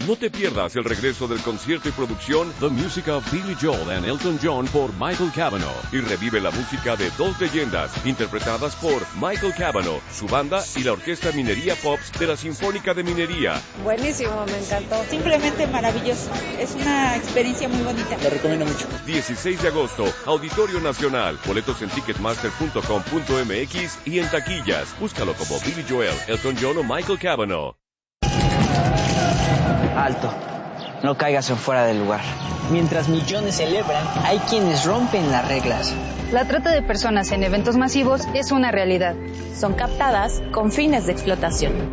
No te pierdas el regreso del concierto y producción The Music of Billy Joel and Elton John por Michael Cavanaugh y revive la música de dos leyendas interpretadas por Michael Cavanaugh, su banda y la Orquesta Minería Pops de la Sinfónica de Minería. Buenísimo, me encantó. Simplemente maravilloso. Es una experiencia muy bonita. Lo recomiendo mucho. 16 de agosto, Auditorio Nacional. Boletos en ticketmaster.com.mx y en taquillas. Búscalo como Billy Joel, Elton John o Michael Cavanaugh. Alto, no caigas en fuera del lugar. Mientras millones celebran, hay quienes rompen las reglas. La trata de personas en eventos masivos es una realidad. Son captadas con fines de explotación.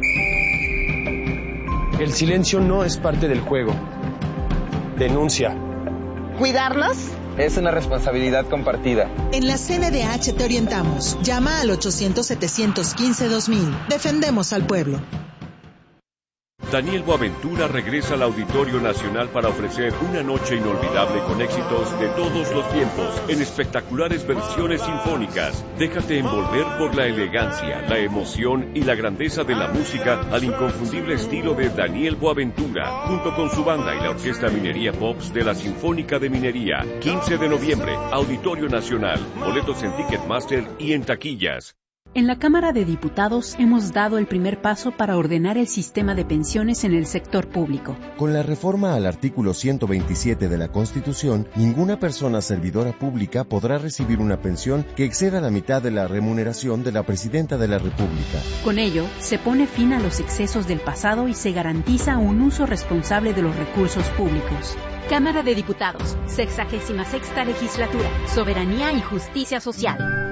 El silencio no es parte del juego. Denuncia. ¿Cuidarnos? Es una responsabilidad compartida. En la CNDH te orientamos. Llama al 800-715-2000. Defendemos al pueblo. Daniel Boaventura regresa al Auditorio Nacional para ofrecer una noche inolvidable con éxitos de todos los tiempos, en espectaculares versiones sinfónicas. Déjate envolver por la elegancia, la emoción y la grandeza de la música al inconfundible estilo de Daniel Boaventura, junto con su banda y la Orquesta Minería Pops de la Sinfónica de Minería. 15 de noviembre, Auditorio Nacional. Boletos en Ticketmaster y en taquillas. En la Cámara de Diputados hemos dado el primer paso para ordenar el sistema de pensiones en el sector público. Con la reforma al artículo 127 de la Constitución, ninguna persona servidora pública podrá recibir una pensión que exceda la mitad de la remuneración de la Presidenta de la República. Con ello, se pone fin a los excesos del pasado y se garantiza un uso responsable de los recursos públicos. Cámara de Diputados, 66ª Legislatura, Soberanía y Justicia Social.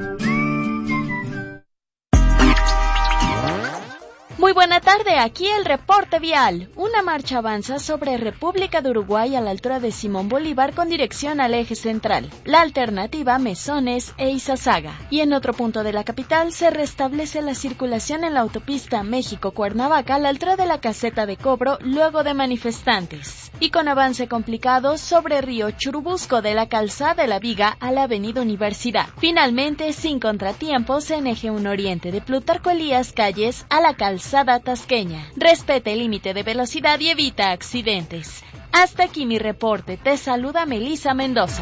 Muy buena tarde, aquí el reporte vial. Una marcha avanza sobre República de Uruguay a la altura de Simón Bolívar con dirección al eje central. La alternativa Mesones e Izazaga. Y en otro punto de la capital se restablece la circulación en la autopista México-Cuernavaca a la altura de la caseta de cobro luego de manifestantes. Y con avance complicado sobre Río Churubusco de la calzada de la Viga a la avenida Universidad. Finalmente, sin contratiempos en eje 1 Oriente de Plutarco Elías Calles a la calzada Tasqueña. Respete el límite de velocidad y evita accidentes. Hasta aquí mi reporte. Te saluda Melissa Mendoza.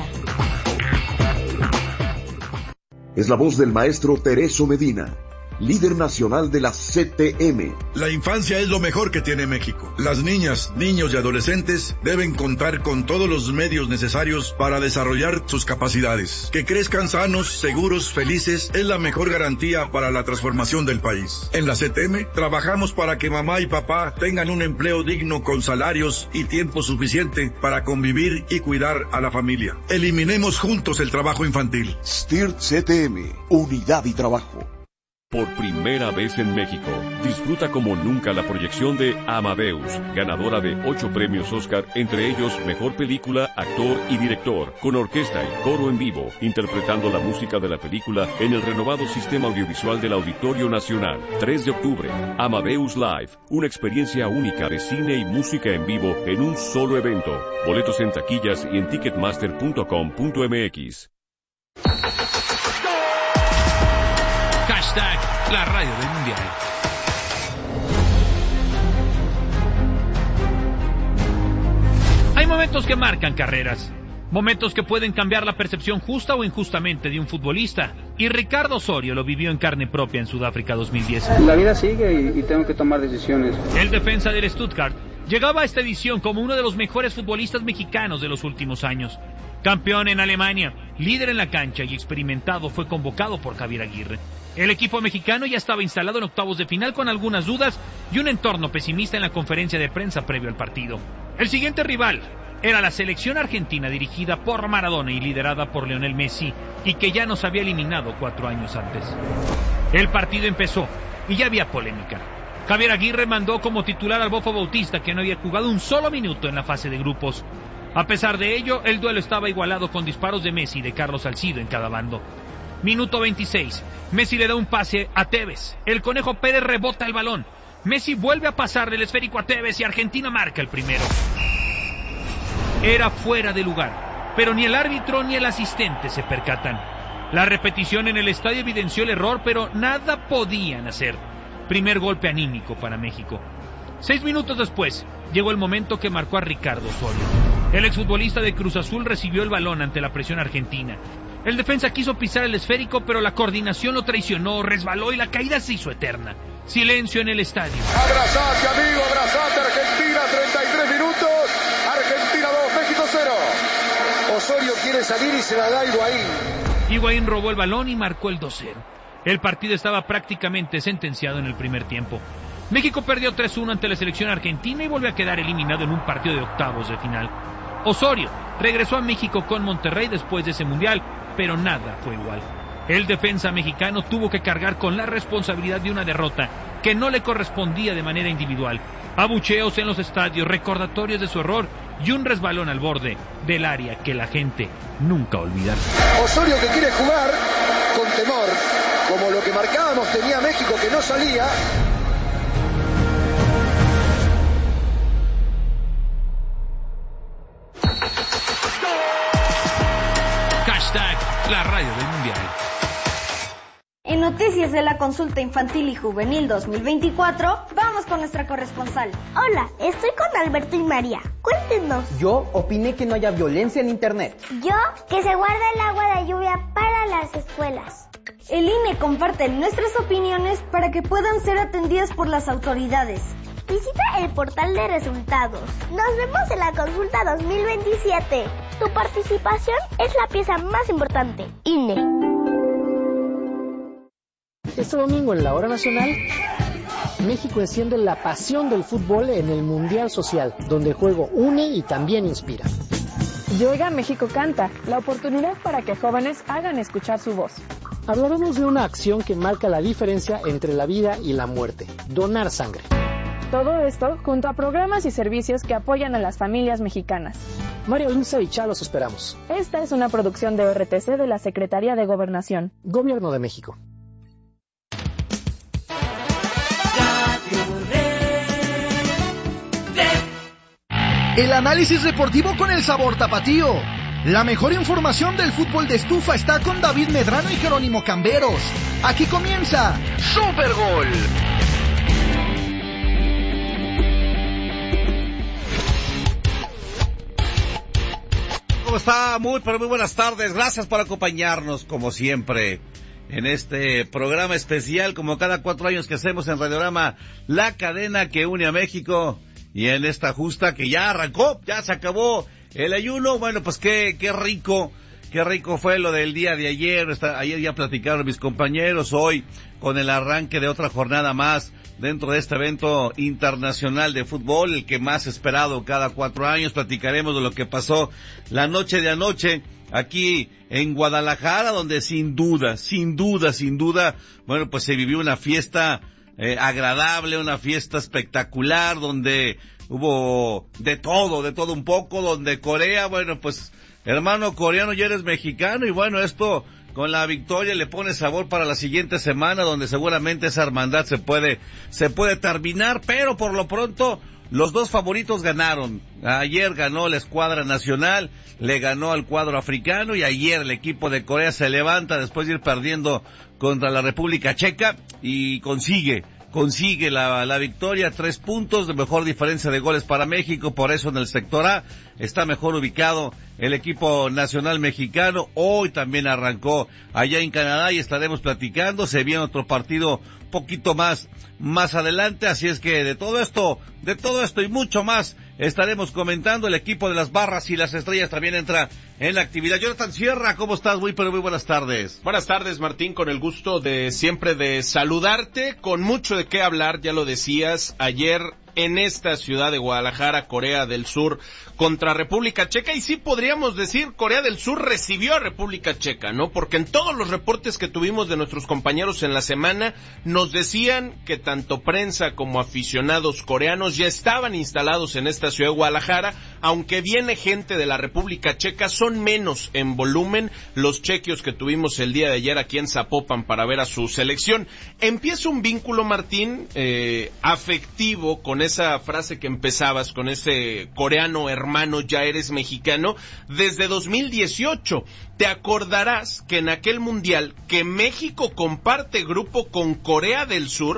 Es la voz del maestro Tereso Medina, líder nacional de la CTM. La infancia es lo mejor que tiene México. Las niñas, niños y adolescentes deben contar con todos los medios necesarios para desarrollar sus capacidades. Que crezcan sanos, seguros, felices es la mejor garantía para la transformación del país. En la CTM trabajamos para que mamá y papá tengan un empleo digno con salarios y tiempo suficiente para convivir y cuidar a la familia. Eliminemos juntos el trabajo infantil. STIRT CTM, unidad y trabajo. Por primera vez en México, disfruta como nunca la proyección de Amadeus, ganadora de 8 premios Oscar, entre ellos Mejor Película, Actor y Director, con orquesta y coro en vivo, interpretando la música de la película en el renovado sistema audiovisual del Auditorio Nacional. 3 de octubre, Amadeus Live, una experiencia única de cine y música en vivo en un solo evento. Boletos en taquillas y en ticketmaster.com.mx. Hashtag la radio del mundial. Hay momentos que marcan carreras, momentos que pueden cambiar la percepción justa o injustamente de un futbolista. Y Ricardo Osorio lo vivió en carne propia en Sudáfrica 2010. La vida sigue y tengo que tomar decisiones. El defensa del Stuttgart llegaba a esta edición como uno de los mejores futbolistas mexicanos de los últimos años. Campeón en Alemania, líder en la cancha y experimentado, fue convocado por Javier Aguirre. El equipo mexicano ya estaba instalado en octavos de final con algunas dudas y un entorno pesimista en la conferencia de prensa previo al partido. El siguiente rival era la selección argentina dirigida por Maradona y liderada por Lionel Messi, y que ya nos había eliminado 4 años antes. El partido empezó y ya había polémica. Javier Aguirre mandó como titular al Bofo Bautista, que no había jugado un solo minuto en la fase de grupos. A pesar de ello, el duelo estaba igualado con disparos de Messi y de Carlos Salcido en cada bando. Minuto 26. Messi le da un pase a Tevez. El Conejo Pérez rebota el balón. Messi vuelve a pasar del esférico a Tevez y Argentina marca el primero. Era fuera de lugar, pero ni el árbitro ni el asistente se percatan. La repetición en el estadio evidenció el error, pero nada podían hacer. Primer golpe anímico para México. 6 minutos después, llegó el momento que marcó a Ricardo Osorio. El exfutbolista de Cruz Azul recibió el balón ante la presión argentina. El defensa quiso pisar el esférico, pero la coordinación lo traicionó, resbaló y la caída se hizo eterna. Silencio en el estadio. Abrazate, amigo, abrazate, Argentina, 33 minutos. Argentina 2, México 0. Osorio quiere salir y se la da a Higuaín. Higuaín robó el balón y marcó el 2-0. El partido estaba prácticamente sentenciado en el primer tiempo. México perdió 3-1 ante la selección argentina y volvió a quedar eliminado en un partido de octavos de final. Osorio regresó a México con Monterrey después de ese mundial, pero nada fue igual. El defensa mexicano tuvo que cargar con la responsabilidad de una derrota que no le correspondía de manera individual. Abucheos en los estadios, recordatorios de su error y un resbalón al borde del área que la gente nunca olvidará. Osorio que quiere jugar con temor, como lo que marcábamos tenía México que no salía. Hashtag la radio del mundial. En noticias de la consulta infantil y juvenil 2024, vamos con nuestra corresponsal. Hola, estoy con Alberto y María. Cuéntenos. Yo opiné que no haya violencia en internet. Yo, que se guarde el agua de lluvia para las escuelas. El INE comparte nuestras opiniones para que puedan ser atendidas por las autoridades. Visita el portal de resultados. Nos vemos en la consulta 2027. Tu participación es la pieza más importante. INE. Este domingo en la Hora Nacional, México enciende la pasión del fútbol en el Mundial Social, donde el juego une y también inspira. Llega México Canta, la oportunidad para que jóvenes hagan escuchar su voz. Hablaremos de una acción que marca la diferencia entre la vida y la muerte, donar sangre. Todo esto junto a programas y servicios que apoyan a las familias mexicanas. Mario Lince y Chá los esperamos. Esta es una producción de RTC de la Secretaría de Gobernación. Gobierno de México. El análisis deportivo con el sabor tapatío. La mejor información del fútbol de estufa está con David Medrano y Jerónimo Camberos. Aquí comienza Super Gol. ¿Cómo está? Muy buenas tardes. Gracias por acompañarnos, como siempre, en este programa especial, como cada 4 años que hacemos en Radiorama, la cadena que une a México. Y en esta justa que ya arrancó, ya se acabó el ayuno. Bueno, pues qué rico fue lo del día de ayer. Ayer ya platicaron mis compañeros, hoy con el arranque de otra jornada más dentro de este evento internacional de fútbol, el que más esperado cada 4 años. Platicaremos de lo que pasó la noche de anoche aquí en Guadalajara, donde sin duda, bueno, pues se vivió una fiesta agradable, una fiesta espectacular, donde hubo de todo un poco, donde Corea, bueno, pues hermano coreano, ya eres mexicano, y bueno, esto con la victoria le pone sabor para la siguiente semana, donde seguramente esa hermandad se puede terminar, pero por lo pronto los dos favoritos ganaron. Ayer ganó la escuadra nacional, le ganó al cuadro africano, y ayer el equipo de Corea se levanta después de ir perdiendo contra la República Checa y consigue la victoria, 3 puntos de mejor diferencia de goles para México. Por eso en el sector A está mejor ubicado el equipo nacional mexicano. Hoy también arrancó allá en Canadá y estaremos platicando. Se viene otro partido poquito más adelante, así es que de todo esto y mucho más estaremos comentando. El equipo de las Barras y las Estrellas también entra en la actividad. Jonathan Sierra, ¿cómo estás? Muy buenas tardes. Buenas tardes, Martín, con el gusto de siempre de saludarte, con mucho de qué hablar, ya lo decías, ayer en esta ciudad de Guadalajara, Corea del Sur contra República Checa, y sí podríamos decir Corea del Sur recibió a República Checa, ¿no? Porque en todos los reportes que tuvimos de nuestros compañeros en la semana, nos decían que tanto prensa como aficionados coreanos ya estaban instalados en esta ciudad de Guadalajara, aunque viene gente de la República Checa, son menos en volumen los chequios que tuvimos el día de ayer aquí en Zapopan para ver a su selección. Empieza un vínculo, Martín, afectivo con esa frase que empezabas, con ese coreano hermano, ya eres mexicano, desde 2018. Te acordarás que en aquel mundial que México comparte grupo con Corea del Sur,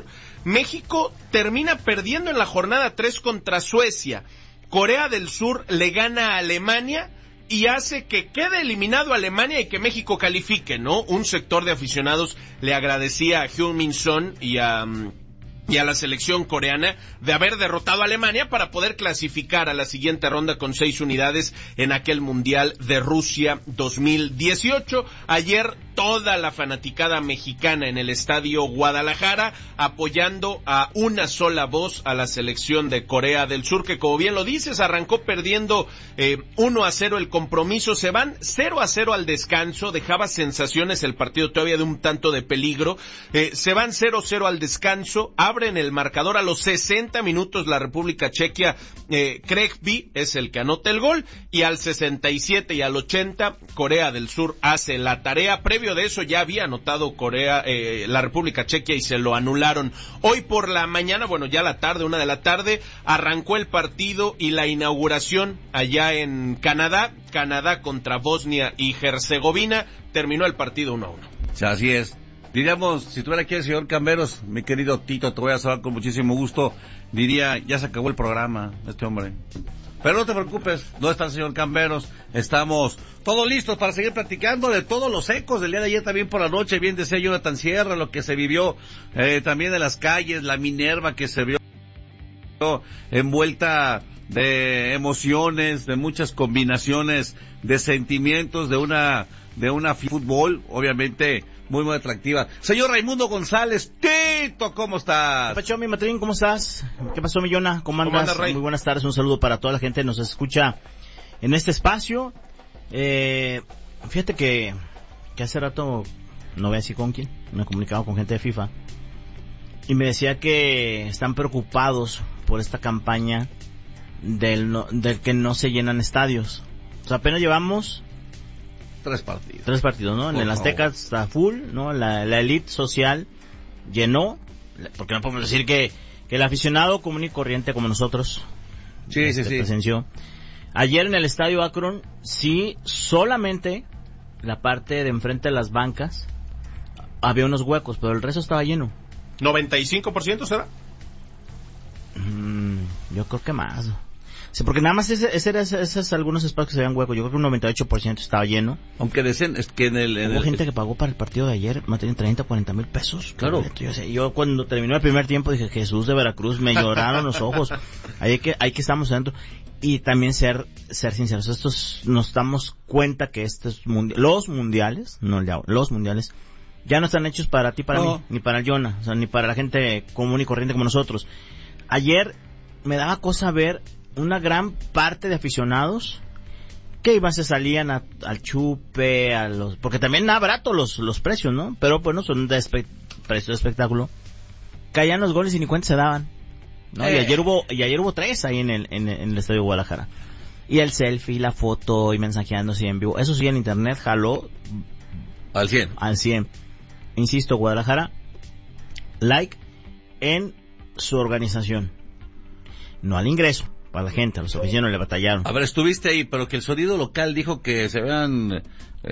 México termina perdiendo en la jornada 3 contra Suecia. Corea del Sur le gana a Alemania y hace que quede eliminado Alemania y que México califique, ¿no? Un sector de aficionados le agradecía a Heung-min Son y a la selección coreana de haber derrotado a Alemania para poder clasificar a la siguiente ronda con 6 unidades en aquel Mundial de Rusia 2018. Ayer toda la fanaticada mexicana en el Estadio Guadalajara apoyando a una sola voz a la selección de Corea del Sur, que como bien lo dices, arrancó perdiendo 1-0 el compromiso, se van 0-0 al descanso, dejaba sensaciones el partido todavía de un tanto de peligro, se van 0-0 al descanso, abren el marcador a los 60 minutos la República Checa, Krekby es el que anota el gol, y al 67 y al 80 Corea del Sur hace la tarea. Previo de eso ya había anotado la República Checa y se lo anularon. Hoy por la mañana, bueno, ya la tarde, 1 de la tarde, arrancó el partido y la inauguración allá en Canadá contra Bosnia y Herzegovina, terminó el partido 1-1. Sí, así es. Diríamos, si tuviera aquí el señor Camberos, mi querido Tito, te voy a saludar con muchísimo gusto, diría, ya se acabó el programa, este hombre. Pero no te preocupes, no está el señor Camberos, estamos todos listos para seguir platicando de todos los ecos del día de ayer, también por la noche, bien decía Jonathan Sierra, lo que se vivió también en las calles, la Minerva que se vio envuelta de emociones, de muchas combinaciones de sentimientos, de una fútbol, obviamente, muy atractiva. Señor Raimundo González, Tito, ¿cómo estás? ¿Qué pasó, mi Matrín? ¿Cómo estás? ¿Qué pasó, mi Yona? ¿Cómo andas? Muy buenas tardes, un saludo para toda la gente que nos escucha en este espacio. Fíjate que hace rato, no voy a decir con quién, me he comunicado con gente de FIFA, y me decía que están preocupados por esta campaña del que no se llenan estadios. O sea, apenas llevamos 3 partidos. 3 partidos, ¿no? En el Azteca está full, ¿no? La elite social llenó, porque no podemos decir que el aficionado común y corriente como nosotros sí. presenció. Ayer en el Estadio Akron, sí, solamente la parte de enfrente de las bancas había unos huecos, pero el resto estaba lleno. ¿95% será? Yo creo que más. Sí, porque nada más esos algunos espacios que se veían huecos. Yo creo que un 98% estaba lleno. Aunque decían, es que hubo gente que pagó para el partido de ayer, más de 30, 40 mil pesos. Claro. Yo cuando terminó el primer tiempo dije, Jesús de Veracruz, me lloraron los ojos. Ahí que estamos adentro. Y también ser sinceros, nos damos cuenta que los mundiales ya no están hechos para ti, para mí, ni para el Jonah, o sea, ni para la gente común y corriente como nosotros. Ayer me daba cosa ver una gran parte de aficionados que se salían al chupe, porque también nada barato los precios, ¿no? Pero bueno, son de precio de espectáculo. Caían los goles y ni cuenta se daban, ¿no? Y ayer hubo 3 ahí en el Estadio Guadalajara. Y el selfie, la foto y mensajeándose en vivo. Eso sí, en internet jaló al 100. Insisto, Guadalajara, like en su organización, no al ingreso. Para la gente, a los aficionados le batallaron. A ver, estuviste ahí, pero que el sonido local dijo que se habían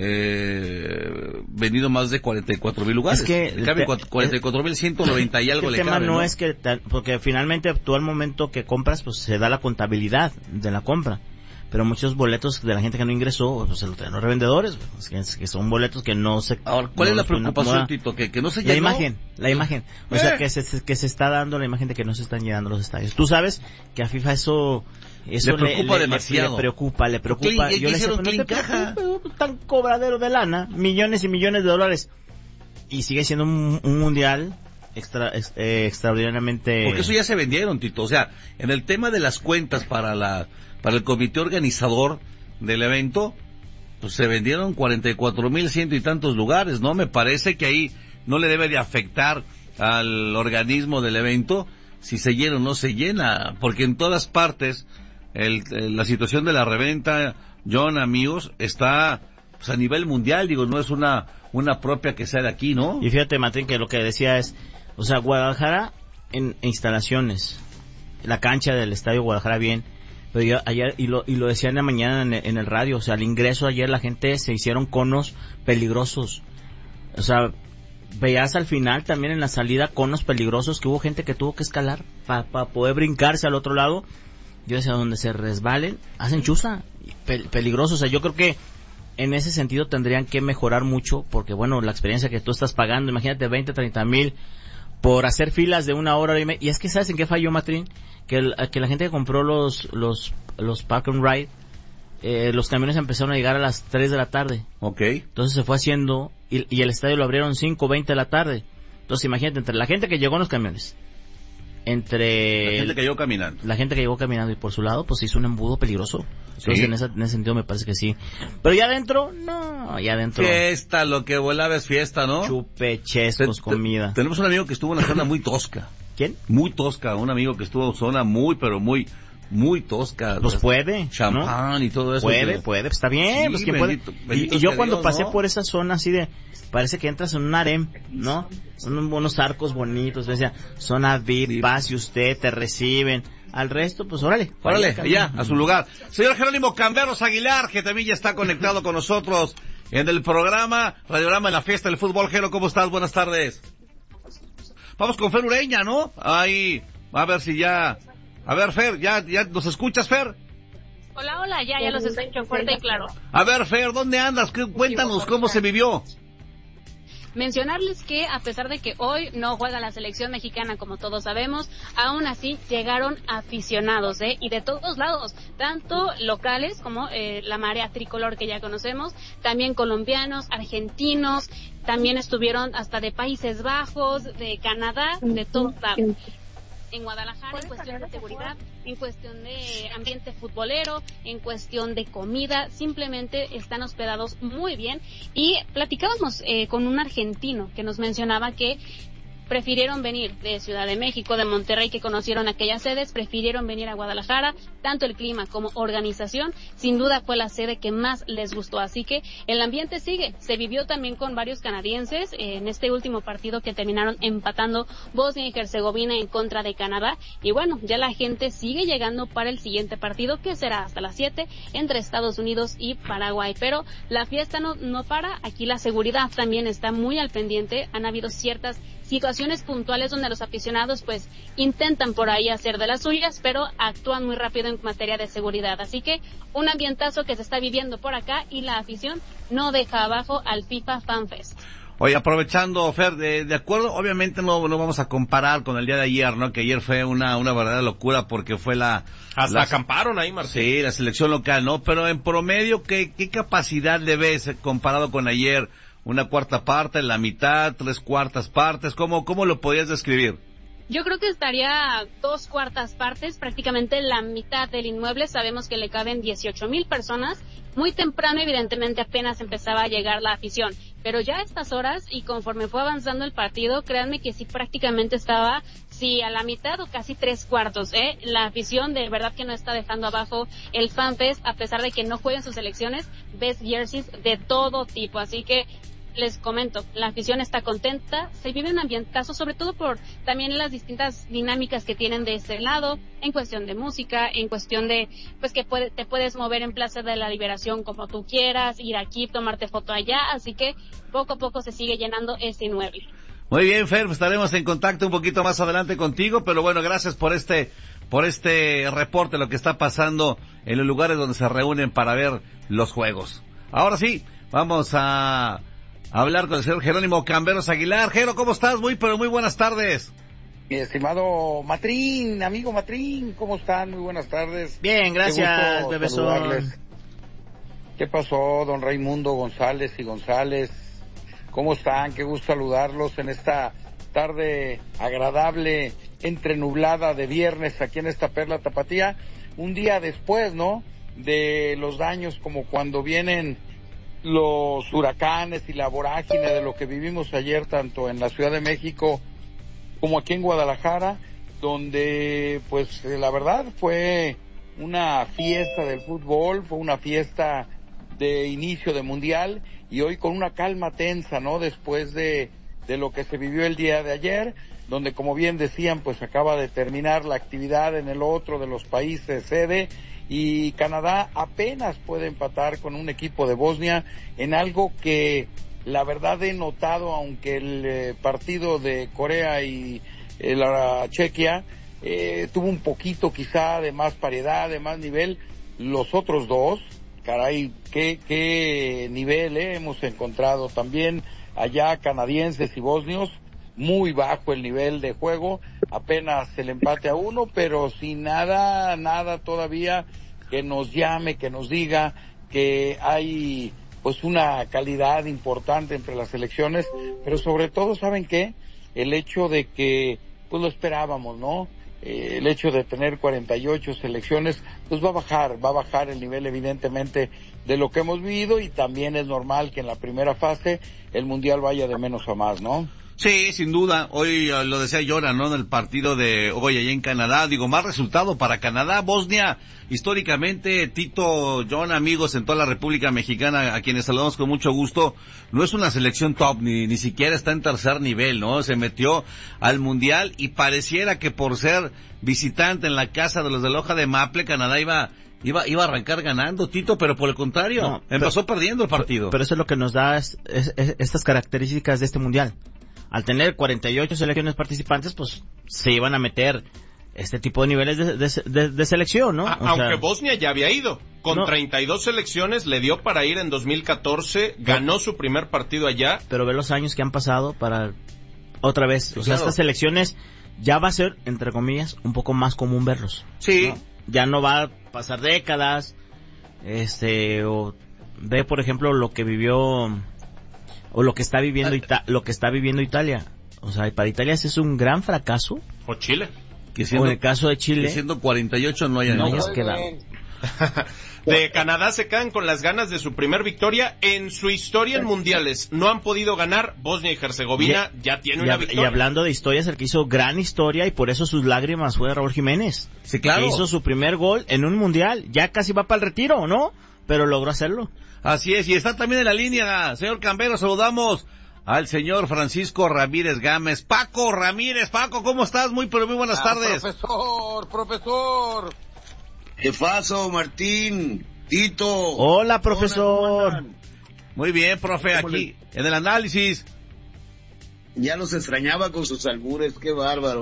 venido más de 44,000 lugares. Es que 44,190 y algo le cabe. El tema no es que, porque finalmente tú al momento que compras, pues se da la contabilidad de la compra. Pero muchos boletos de la gente que no ingresó, pues se los traen los revendedores, que son boletos que no se... Ahora, ¿cuál es la preocupación, Tito? ¿Que no se llenó? La imagen. O sea, que se está dando la imagen de que no se están llenando los estadios. Tú sabes que a FIFA eso le preocupa demasiado. Le preocupa. Yo le decía, no te preocupes, tan cobradero de lana, millones y millones de dólares. Y sigue siendo un mundial extraordinariamente... Porque eso ya se vendieron, Tito. O sea, en el tema de las cuentas para el comité organizador del evento, pues se vendieron 44,100 y tantos lugares, ¿no? Me parece que ahí no le debe de afectar al organismo del evento si se llena o no se llena, porque en todas partes la situación de la reventa, John, amigos, está pues a nivel mundial, digo, no es una propia que sea de aquí, ¿no? Y fíjate, Martín, que lo que decía es, o sea, Guadalajara en instalaciones, la cancha del Estadio Guadalajara bien. Pero yo ayer, y lo decía en la mañana en el radio, o sea, al ingreso ayer la gente se hicieron conos peligrosos. O sea, veías al final también en la salida conos peligrosos que hubo gente que tuvo que escalar para poder brincarse al otro lado. Yo decía, donde se resbalen, hacen chuza, peligrosos. O sea, yo creo que en ese sentido tendrían que mejorar mucho, porque bueno, la experiencia que tú estás pagando, imagínate 20, 30 mil por hacer filas de 1 hora y media. Y es que, ¿sabes en qué falló, Matrín? Que la gente que compró los Park and Ride, los camiones empezaron a llegar a las 3 de la tarde. Okay. Entonces se fue haciendo, y el estadio lo abrieron 5:20 de la tarde. Entonces imagínate, entre la gente que llegó en los camiones, entre la gente que llegó caminando y por su lado, pues hizo un embudo peligroso. Sí. Entonces en ese sentido me parece que sí. Pero ya adentro, no, ya adentro. Fiesta, lo que volaba es fiesta, ¿no? Chupe, chescos, comida. Tenemos un amigo que estuvo en una zona muy tosca. ¿Quién? Muy tosca, un amigo que estuvo en zona muy, pero muy tosca. Pues puede, champán, ¿no? Y todo eso. Puede, está bien, sí, pues quien bendito, puede. Bendito y yo cuando Dios, pasé ¿no? por esa zona así de, parece que entras en un harem, ¿no? Son unos arcos bonitos, decía, zona VIP, pase usted, te reciben. Al resto, pues órale, ya, a su lugar. Señor Jerónimo Camberos Aguilar, que también ya está conectado con nosotros en el programa Radiorama en la Fiesta del Fútbol. Jero, ¿cómo estás? Buenas tardes. Vamos con Fer Ureña, ¿no? Ahí, a ver si ya... A ver, Fer, ¿ya nos escuchas, Fer? Hola, ya los escucho fuerte y claro. A ver, Fer, ¿dónde andas? Cuéntanos cómo se vivió. Mencionarles que a pesar de que hoy no juega la selección mexicana, como todos sabemos, aún así llegaron aficionados, y de todos lados, tanto locales como la marea tricolor que ya conocemos, también colombianos, argentinos, también estuvieron hasta de Países Bajos, de Canadá, de todos lados. En Guadalajara, en cuestión de seguridad, en cuestión de ambiente futbolero, en cuestión de comida, simplemente están hospedados muy bien. Y platicábamos con un argentino que nos mencionaba que prefirieron venir de Ciudad de México, de Monterrey, que conocieron aquellas sedes, prefirieron venir a Guadalajara, tanto el clima como organización, sin duda fue la sede que más les gustó, así que el ambiente sigue, se vivió también con varios canadienses, en este último partido que terminaron empatando Bosnia y Herzegovina en contra de Canadá, y bueno, ya la gente sigue llegando para el siguiente partido, que será hasta las 7, entre Estados Unidos y Paraguay, pero la fiesta no para, aquí la seguridad también está muy al pendiente, han habido ciertas situaciones puntuales donde los aficionados pues intentan por ahí hacer de las suyas, pero actúan muy rápido en materia de seguridad. Así que un ambientazo que se está viviendo por acá y la afición no deja abajo al FIFA Fan Fest. Oye, aprovechando, Fer, de acuerdo, obviamente no vamos a comparar con el día de ayer, ¿no? Que ayer fue una verdadera locura porque fue hasta acamparon ahí, Martín. Sí, la selección local, ¿no? Pero en promedio, ¿qué capacidad le ves comparado con ayer? ¿Una cuarta parte, la mitad, 3/4 partes? ¿Cómo lo podías describir? Yo creo que estaría 2/4 partes, prácticamente la mitad del inmueble. Sabemos que le caben 18,000 personas. Muy temprano, evidentemente, apenas empezaba a llegar la afición. Pero ya a estas horas, y conforme fue avanzando el partido, créanme que sí prácticamente estaba, sí, a la mitad o casi 3/4, La afición de verdad que no está dejando abajo el FanFest, a pesar de que no jueguen sus selecciones, ves jerseys de todo tipo. Así que les comento, la afición está contenta, se vive un ambientazo, sobre todo por también las distintas dinámicas que tienen de ese lado, en cuestión de música, en cuestión de, pues que te puedes mover en Plaza de la Liberación como tú quieras, ir aquí, tomarte foto allá, así que poco a poco se sigue llenando ese inmueble. Muy bien, Fer, pues estaremos en contacto un poquito más adelante contigo, pero bueno, gracias por este reporte de lo que está pasando en los lugares donde se reúnen para ver los juegos. Ahora sí, vamos a hablar con el señor Jerónimo Camberos Aguilar. Jero, ¿cómo estás? Muy buenas tardes. Mi estimado Matrín, amigo Matrín, ¿cómo están? Muy buenas tardes. Bien, gracias, bebesón. ¿Qué pasó, don Raimundo González y González? ¿Cómo están? Qué gusto saludarlos en esta tarde agradable, entrenublada de viernes aquí en esta Perla Tapatía. Un día después, ¿no?, de los daños, como cuando vienen los huracanes y la vorágine de lo que vivimos ayer tanto en la Ciudad de México como aquí en Guadalajara, donde pues la verdad fue una fiesta del fútbol, fue una fiesta de inicio de mundial, y hoy con una calma tensa, ¿no?, después de lo que se vivió el día de ayer, donde como bien decían, pues acaba de terminar la actividad en el otro de los países sede, y Canadá apenas puede empatar con un equipo de Bosnia en algo que la verdad he notado, aunque el partido de Corea y la Chequia tuvo un poquito quizá de más paridad, de más nivel, los otros dos, caray, qué nivel hemos encontrado también allá, canadienses y bosnios, muy bajo el nivel de juego, apenas el empate a 1, pero sin nada todavía que nos llame, que nos diga que hay pues una calidad importante entre las selecciones, pero sobre todo, ¿saben qué? El hecho de que, pues lo esperábamos, ¿no? El hecho de tener 48 selecciones, pues va a bajar el nivel evidentemente de lo que hemos vivido, y también es normal que en la primera fase el Mundial vaya de menos a más, ¿no? Sí, sin duda. Hoy lo decía Jonah, ¿no? En el partido de hoy allá en Canadá. Digo, más resultado para Canadá. Bosnia, históricamente, Tito, Jonah, amigos en toda la República Mexicana, a quienes saludamos con mucho gusto, no es una selección top, ni siquiera está en tercer nivel, ¿no? Se metió al Mundial y pareciera que por ser visitante en la casa de los de Loja de Maple, Canadá iba a arrancar ganando, Tito, pero por el contrario, empezó perdiendo el partido. Pero eso es lo que nos da estas características de este Mundial. Al tener 48 selecciones participantes, pues se iban a meter este tipo de niveles de selección, ¿no? Aunque Bosnia ya había ido. Con 32 selecciones le dio para ir en 2014, ganó su primer partido allá. Pero ve los años que han pasado para otra vez. Sí, o sea, estas selecciones ya va a ser, entre comillas, un poco más común verlos. Sí. ¿No? Ya no va a pasar décadas. O ve, por ejemplo, lo que vivió... o lo que está viviendo Italia. O sea, para Italia ese es un gran fracaso. O Chile. O en el caso de Chile, que siendo 48 no hayas quedado. De Canadá se quedan con las ganas de su primer victoria en su historia en mundiales. No han podido ganar. Bosnia y Herzegovina ya tiene una victoria. Y hablando de historias, el que hizo gran historia y por eso sus lágrimas fue Raúl Jiménez. Sí, claro. Que hizo su primer gol en un mundial. Ya casi va para el retiro, ¿no? Pero logró hacerlo. Así es, y está también en la línea, señor Cambero, saludamos al señor Francisco Ramírez Gámez. Paco Ramírez, Paco, ¿cómo estás? Muy buenas tardes. Profesor. ¿Qué pasó, Martín? Tito. Hola, profesor. Muy bien, profe, aquí, en el análisis. Ya los extrañaba con sus albures, qué bárbaro.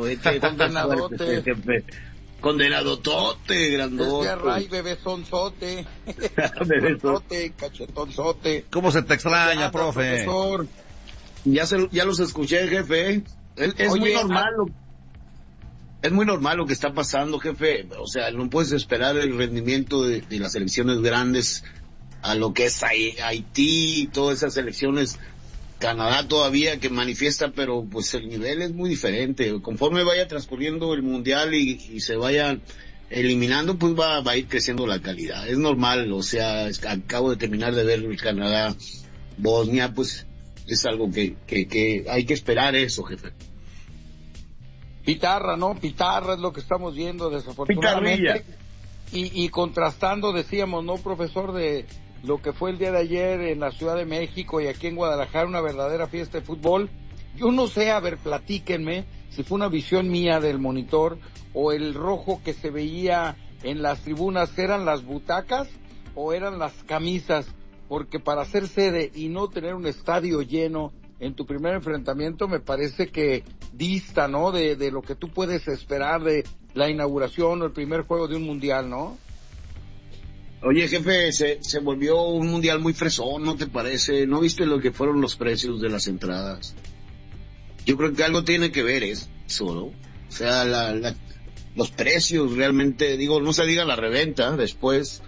Condenadotote, grandote. Decía Ray, bebezonzote. Bebezonzote, cachetonzote. ¿Cómo se te extraña, profe? Profesor. Ya los escuché, jefe. Es muy normal lo que está pasando, jefe. O sea, no puedes esperar el rendimiento de las selecciones grandes a lo que es Haití, todas esas selecciones. Canadá todavía que manifiesta, pero pues el nivel es muy diferente. Conforme vaya transcurriendo el mundial y se vayan eliminando, pues va a ir creciendo la calidad. Es normal, o sea, acabo de terminar de ver el Canadá, Bosnia, pues es algo que hay que esperar eso, jefe. Pitarra, ¿no? Pitarra es lo que estamos viendo, desafortunadamente. Y contrastando, decíamos, ¿no, profesor? De lo que fue el día de ayer en la Ciudad de México y aquí en Guadalajara, una verdadera fiesta de fútbol. Yo no sé, a ver, platíquenme si fue una visión mía del monitor o el rojo que se veía en las tribunas, ¿eran las butacas o eran las camisas? Porque para hacer sede y no tener un estadio lleno en tu primer enfrentamiento me parece que dista, ¿no? De lo que tú puedes esperar de la inauguración o el primer juego de un mundial, ¿no? Oye, jefe, se volvió un mundial muy fresón, ¿no te parece? ¿No viste lo que fueron los precios de las entradas? Yo creo que algo tiene que ver eso, ¿no? O sea, los precios realmente, digo, no se diga la reventa después.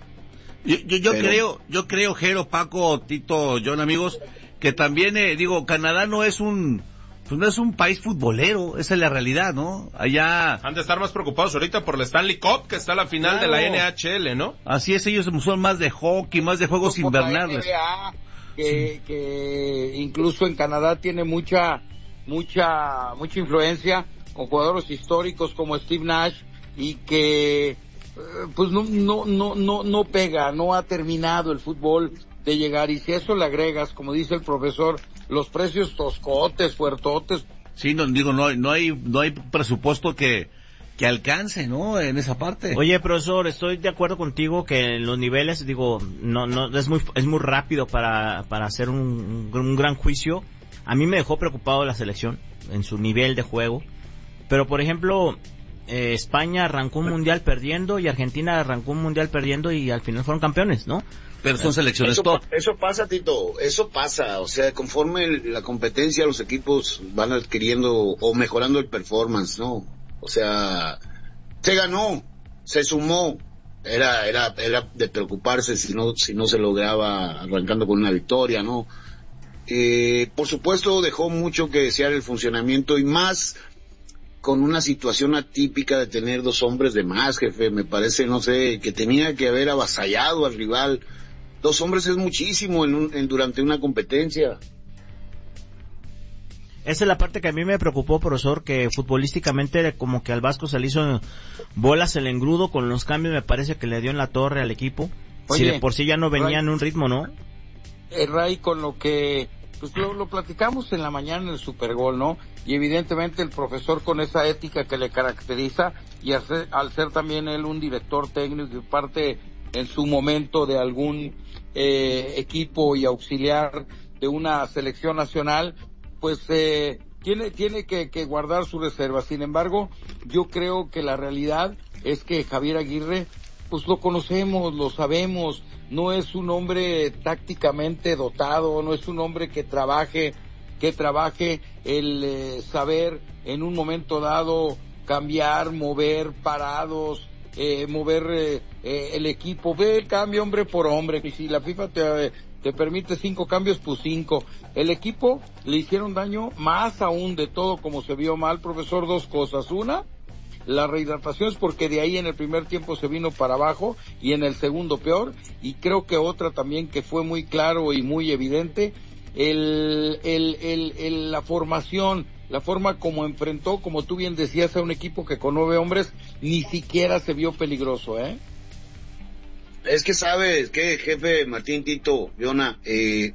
Yo creo, Jero, Paco, Tito, John, amigos, que también, Canadá no es un país futbolero, esa es la realidad, ¿no? Allá... Han de estar más preocupados ahorita por la Stanley Cup, que está a la final de la NHL, ¿no? Así es, ellos son más de hockey, más de juegos invernales. NBA, que incluso en Canadá tiene mucha influencia con jugadores históricos como Steve Nash, y que pues no pega, no ha terminado el fútbol de llegar, y si eso le agregas, como dice el profesor, los precios toscotes, fuertotes. Sí, no hay presupuesto que que alcance, ¿no? En esa parte. Oye, profesor, estoy de acuerdo contigo que en los niveles, no es muy rápido para hacer un gran juicio. A mí me dejó preocupado la selección en su nivel de juego. Pero, por ejemplo, España arrancó un mundial perdiendo y Argentina arrancó un mundial perdiendo y al final fueron campeones, ¿no? Pero son selecciones top. Eso pasa, Tito, eso pasa. O sea, conforme la competencia, los equipos van adquiriendo o mejorando el performance, ¿no? O sea, se ganó, se sumó. Era de preocuparse si no se lograba arrancando con una victoria, ¿no? Por supuesto, dejó mucho que desear el funcionamiento y más con una situación atípica de tener 2 hombres de más, jefe. Me parece, no sé, que tenía que haber avasallado al rival. 2 hombres es muchísimo durante una competencia. Esa es la parte que a mí me preocupó, profesor, que futbolísticamente como que al Vasco se le hizo bolas el engrudo con los cambios, me parece que le dio en la torre al equipo. Oye, si de por sí ya no venía en un ritmo, ¿no? Ray, con lo que pues lo platicamos en la mañana en el Supergol, ¿no? Y evidentemente el profesor con esa ética que le caracteriza y al ser también él un director técnico y parte en su momento de algún equipo y auxiliar de una selección nacional, pues tiene que guardar su reserva. Sin embargo, yo creo que la realidad es que Javier Aguirre, pues lo conocemos, lo sabemos, no es un hombre tácticamente dotado, no es un hombre que trabaje el saber en un momento dado cambiar, mover parados, mover el equipo. Ve el cambio hombre por hombre, y si la FIFA te permite 5 cambios, pues 5. El equipo le hicieron daño más aún de todo como se vio mal, profesor. 2 cosas. Una, la rehidratación, es porque de ahí en el primer tiempo se vino para abajo y en el segundo peor. Y creo que otra también que fue muy claro y muy evidente, la formación, la forma como enfrentó, como tú bien decías, a un equipo que con 9 hombres ni siquiera se vio peligroso, ¿eh? Es que sabes que, jefe Martín, Tito, Yona, es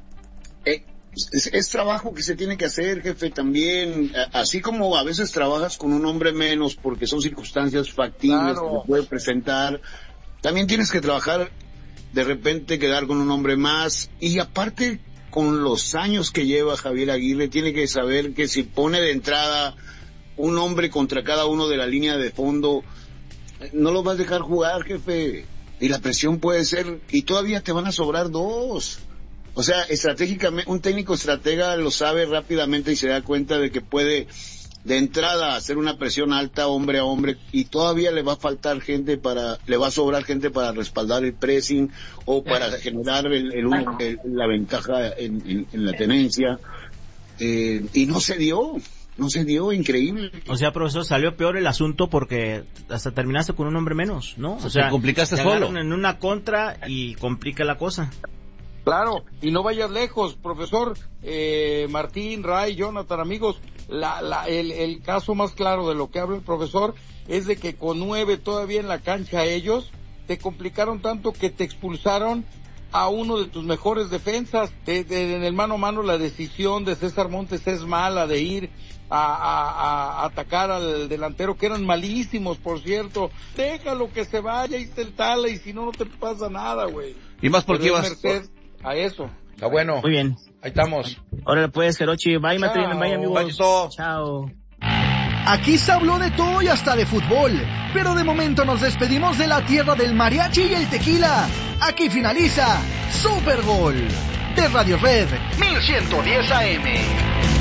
trabajo que se tiene que hacer, jefe, también, así como a veces trabajas con un hombre menos porque son circunstancias factibles, claro, que se puede presentar, también tienes que trabajar, de repente quedar con un hombre más, y aparte, con los años que lleva Javier Aguirre, tiene que saber que si pone de entrada un hombre contra cada uno de la línea de fondo, no lo vas a dejar jugar, jefe. Y la presión puede ser, y todavía te van a sobrar 2. O sea, estratégicamente, un técnico estratega lo sabe rápidamente y se da cuenta de que puede, de entrada, hacer una presión alta hombre a hombre, y todavía le va a faltar le va a sobrar gente para respaldar el pressing, o para generar la ventaja en la tenencia. Y no se dio, increíble. O sea, profesor, salió peor el asunto porque hasta terminaste con un hombre menos, ¿no? O sea, te complicaste solo. En una contra y complica la cosa. Claro, y no vayas lejos, profesor, Martín, Ray, Jonathan, amigos, el caso más claro de lo que habla el profesor es de que con 9 todavía en la cancha ellos te complicaron tanto que te expulsaron a uno de tus mejores defensas. En el mano a mano la decisión de César Montes es mala, de ir a atacar al delantero, que eran malísimos, por cierto. Déjalo que se vaya y se el tala, y si no te pasa nada, güey. Y más porque ibas a eso. Está bueno. Muy bien. Ahí estamos. Ahora puedes, Jerochi. Bye, Matrín. Bye, amigos. Bye, chao. Aquí se habló de todo y hasta de fútbol, pero de momento nos despedimos de la tierra del mariachi y el tequila. Aquí finaliza Supergol de Radio Red 1110 AM.